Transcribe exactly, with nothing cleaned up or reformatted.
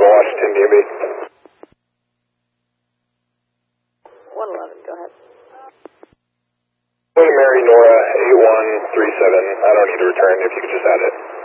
Washington, D M V. one eleven, go ahead. William Mary Nora eight one three seven. I don't need to return if you could just add it.